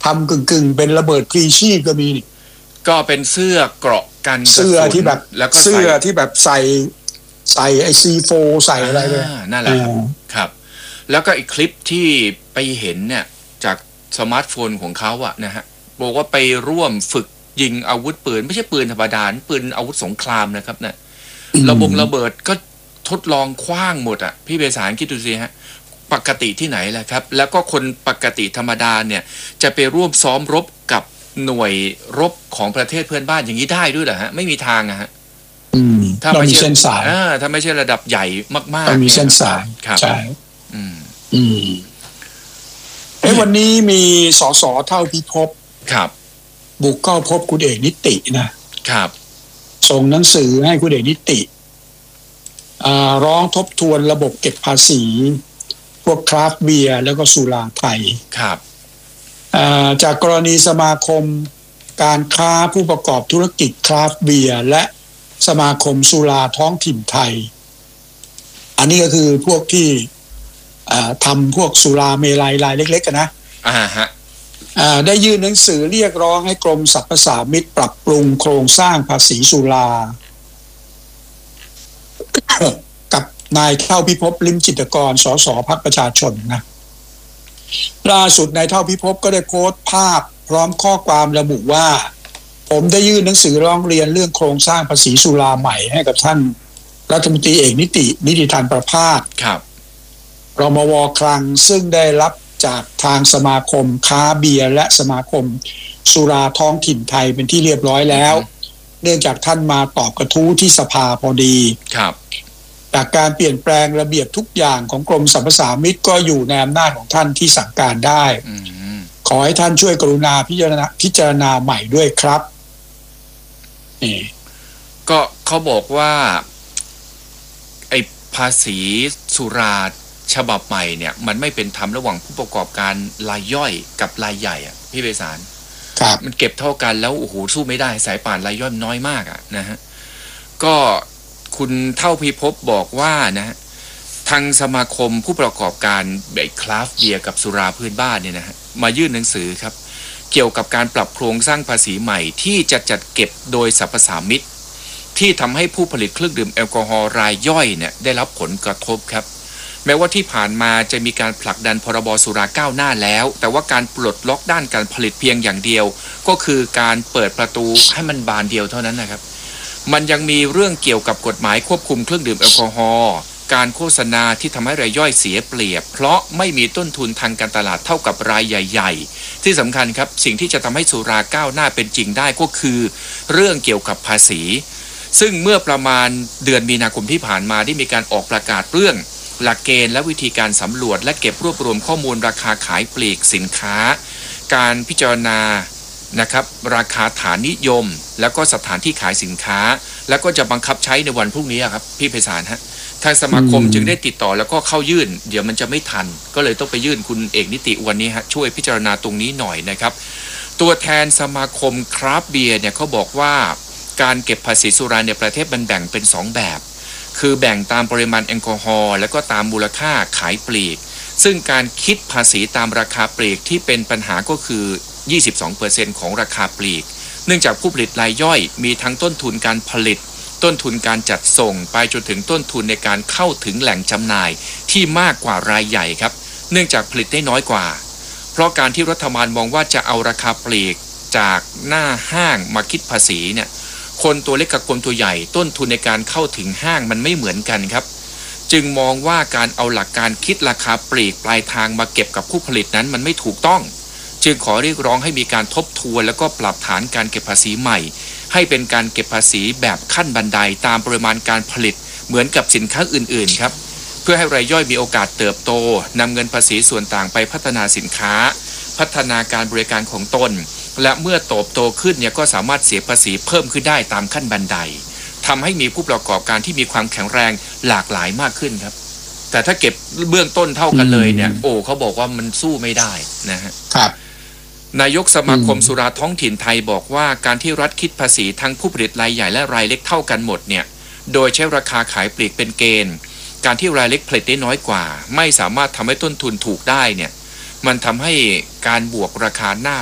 ทำกึ่งเป็นระเบิดพลีชีพก็มีก็เป็นเสื้อเกราะกันเสื้อที่แบบแล้วก็เสื้อที่แบบใส่ไอซีโฟใส่อะไรเลยนั่นแหละครับแล้วก็อีกคลิปที่ไปเห็นเนี่ยจากสมาร์ทโฟนของเขาอะนะฮะบอกว่าไปร่วมฝึกยิงอาวุธปืนไม่ใช่ปืนธรรมดาปืนอาวุธสงครามนะครับเนี่ยระเบิดก็ทดลองคว้างหมดอะพี่เบสารคิดดูสิฮะปกติที่ไหนแหละครับแล้วก็คนปกติธรรมดาเนี่ยจะไปร่วมซ้อมรบกับหน่วยรบของประเทศเพื่อนบ้านอย่างนี้ได้ด้วยเหรอฮะไม่มีทางอะฮะถ้าไม่ใช่เส้นสายถ้าไม่ใช่ระดับใหญ่มากๆต้องมีเส้นสายใช่วันนี้มีสสเท่าพิภพครับบุกเข้าพบคุณเอกนิตินะครับส่งหนังสือให้คุณเอกนิติร้องทบทวนระบบเก็บภาษีพวกคราฟต์เบียร์แล้วก็สุราไทยครับจากกรณีสมาคมการค้าผู้ประกอบธุรกิจคราฟต์เบียร์และสมาคมสุราท้องถิ่นไทยอันนี้ก็คือพวกที่ทำพวกสุราเมลัยรายเล็กๆกันนะได้ยื่นหนังสือเรียกร้องให้กรมสรรพสามิตปรับปรุงโครงสร้างภาษีสุรา กับนายเท่าพิภพลิ้มจิตรกรสสพรรคประชาชนนะล่าสุดนายเท่าพิภพก็ได้โพสต์ภาพพร้อมข้อความระบุว่าผมได้ยื่นหนังสือร้องเรียนเรื่องโครงสร้างภาษีสุราใหม่ให้กับท่านรัฐมนตรีเอกนิติธรประภาสครับรมว.คลังซึ่งได้รับจากทางสมาคมค้าเบียร์และสมาคมสุราท้องถิ่นไทยเป็นที่เรียบร้อยแล้วเนื่องจากท่านมาตอบกระทู้ที่สภาพอดีครับจากการเปลี่ยนแปลงระเบียบทุกอย่างของกรมสรรพสามิตก็อยู่ในอำนาจของท่านที่สั่งการได้ขอให้ท่านช่วยกรุณาพิจารณาใหม่ด้วยครับก็เขาบอกว่าไอ้ภาษีสุราฉบับใหม่เนี่ยมันไม่เป็นธรรมระหว่างผู้ประกอบการรายย่อยกับรายใหญ่อ่ะพี่เบสารครับมันเก็บเท่ากันแล้วโอ้โหสู้ไม่ได้สายป่านรายย่อยน้อยมากอ่ะนะฮะก็คุณเท่าพิภพบอกว่านะทางสมาคมผู้ประกอบการแบบคราฟต์เบียร์กับสุราพื้นบ้านเนี่ยนะฮะมายื่นหนังสือครับเกี่ยวกับการปรับโครงสร้างภาษีใหม่ที่จะจัดเก็บโดยสรรพสามิตที่ทำให้ผู้ผลิตเครื่องดื่มแอลกอฮอล์รายย่อยเนี่ยได้รับผลกระทบครับแม้ว่าที่ผ่านมาจะมีการผลักดันพรบสุราก้าวหน้าแล้วแต่ว่าการปลดล็อกด้านการผลิตเพียงอย่างเดียวก็คือการเปิดประตูให้มันบานเดียวเท่านั้นนะครับมันยังมีเรื่องเกี่ยวกับกฎหมายควบคุมเครื่องดื่มแอลกอฮอล์การโฆษณาที่ทำให้รายย่อยเสียเปรียบเพราะไม่มีต้นทุนทางการตลาดเท่ากับรายใหญ่ๆที่สำคัญครับสิ่งที่จะทำให้สุราก้าวหน้าเป็นจริงได้ก็คือเรื่องเกี่ยวกับภาษีซึ่งเมื่อประมาณเดือนมีนาคมที่ผ่านมาได้มีการออกประกาศเรื่องหลักเกณฑ์และวิธีการสำรวจและเก็บรวบรวมข้อมูลราคาขายปลีกสินค้าการพิจารณานะครับราคาฐานนิยมแล้วก็สถานที่ขายสินค้าแล้วก็จะบังคับใช้ในวันพรุ่งนี้ครับพี่ไพศาลฮะทางสมาคมจึงได้ติดต่อแล้วก็เข้ายื่นเดี๋ยวมันจะไม่ทันก็เลยต้องไปยื่นคุณเอกนิติวันนี้ฮะช่วยพิจารณาตรงนี้หน่อยนะครับตัวแทนสมาคมคราฟต์เบียร์เนี่ยเขาบอกว่าการเก็บภาษีสุราในประเทศมันแบ่งเป็น2แบบคือแบ่งตามปริมาณแอลกอฮอล์และก็ตามมูลค่าขายปลีกซึ่งการคิดภาษีตามราคาปลีกที่เป็นปัญหาก็คือ 22% ของราคาปลีกเนื่องจากผู้ผลิตรายย่อยมีทั้งต้นทุนการผลิตต้นทุนการจัดส่งไปจนถึงต้นทุนในการเข้าถึงแหล่งจำหน่ายที่มากกว่ารายใหญ่ครับเนื่องจากผลิตได้น้อยกว่าเพราะการที่รัฐบาลมองว่าจะเอาราคาปลีกจากหน้าห้างมาคิดภาษีเนี่ยคนตัวเล็กกับคนตัวใหญ่ต้นทุนในการเข้าถึงห้างมันไม่เหมือนกันครับจึงมองว่าการเอาหลักการคิดราคาปลีกปลายทางมาเก็บกับผู้ผลิตนั้นมันไม่ถูกต้องจึงขอเรียกร้องให้มีการทบทวนแล้วก็ปรับฐานการเก็บภาษีใหม่ให้เป็นการเก็บภาษีแบบขั้นบันไดตามปริมาณการผลิตเหมือนกับสินค้าอื่นๆครับเพื่อให้รายย่อยมีโอกาสเติบโตนำเงินภาษีส่วนต่างไปพัฒนาสินค้าพัฒนาการบริการของตนและเมื่อโตขึ้นเนี่ยก็สามารถเสียภาษีเพิ่มขึ้นได้ตามขั้นบันไดทำให้มีผู้ประกอบการที่มีความแข็งแรงหลากหลายมากขึ้นครับแต่ถ้าเก็บเบื้องต้นเท่ากันเลยเนี่ยเขาบอกว่ามันสู้ไม่ได้นะฮะครับนายกสมาคมสุราท้องถิ่นไทยบอกว่าการที่รัฐคิดภาษีทั้งผู้ผลิตรายใหญ่และรายเล็กเท่ากันหมดเนี่ยโดยใช้ราคาขายปลีกเป็นเกณฑ์การที่รายเล็กผลิตได้น้อยกว่าไม่สามารถทำให้ต้นทุนถูกได้เนี่ยมันทำให้การบวกราคาหน้า